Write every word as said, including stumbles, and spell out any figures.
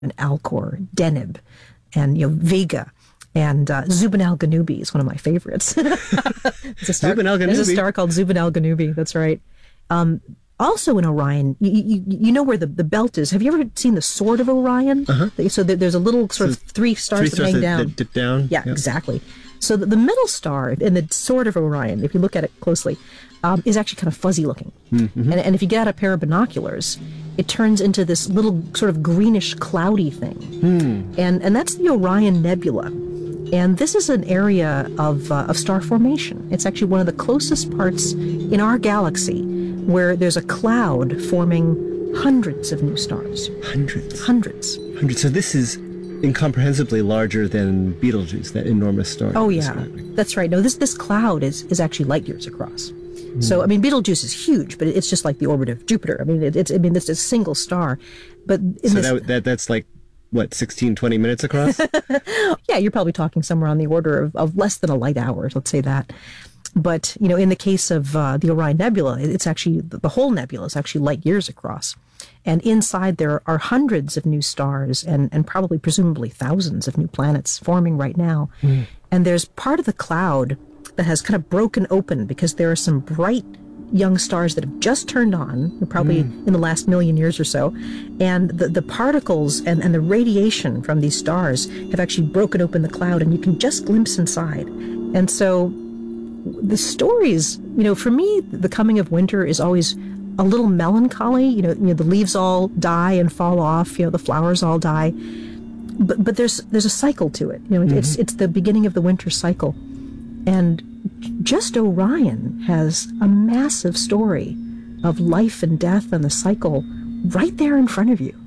and Alcor, Deneb, and you know Vega. And uh, Zubin al-Ghanubi is one of my favorites. There's a star, Zubin al-Ghanubi. There's a star called Zubin al-Ghanubi. That's right. Um, also in Orion, you, you, you know where the, the belt is. Have you ever seen the Sword of Orion? Uh-huh. So there, there's a little sort So of three stars Three that stars hang that, down. that dip down. Yeah, Yep. exactly. So the, the middle star in the Sword of Orion, if you look at it closely, um, is actually kind of fuzzy looking. Mm-hmm. And, and if you get out a pair of binoculars, it turns into this little sort of greenish cloudy thing. Mm. And and that's the Orion Nebula. And this is an area of, uh, of star formation. It's actually one of the closest parts in our galaxy where there's a cloud forming hundreds of new stars. Hundreds. Hundreds. Hundreds. So this is incomprehensibly larger than Betelgeuse, that enormous star. Oh, you're yeah. describing. That's right. No, this, this cloud is, is actually light years across. Mm. So, I mean, Betelgeuse is huge, but it's just like the orbit of Jupiter. I mean, it, it's I mean, it's a single star. But in so this, that, that that's like, what, sixteen, twenty minutes across? yeah, you're probably talking somewhere on the order of, of less than a light hour, let's say that. But, you know, in the case of uh, the Orion Nebula, it's actually, the whole nebula is actually light years across. And inside there are hundreds of new stars and, and probably, presumably, thousands of new planets forming right now. Mm. And there's part of the cloud that has kind of broken open because there are some bright young stars that have just turned on, probably mm. in the last million years or so. And the, the particles and, and the radiation from these stars have actually broken open the cloud, and you can just glimpse inside. And so the stories, you know, for me, the coming of winter is always a little melancholy. You know, you know, the leaves all die and fall off. You know, the flowers all die. But but there's there's a cycle to it. You know, mm-hmm. it's it's the beginning of the winter cycle, and just Orion has a massive story of life and death and the cycle right there in front of you.